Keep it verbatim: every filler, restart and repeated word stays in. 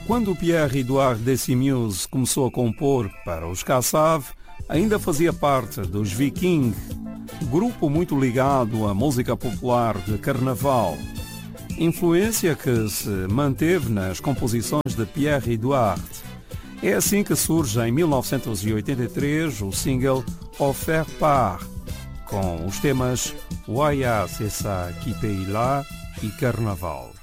Quando Pierre-Édouard Décimuse começou a compor para os Kassav, ainda fazia parte dos Vikings, grupo muito ligado à música popular de carnaval. Influência que se manteve nas composições de Pierre-Édouard. É assim que surge em mil novecentos e oitenta e três o single Offert Par, com os temas Waya C'est ça qui paye là e Carnaval.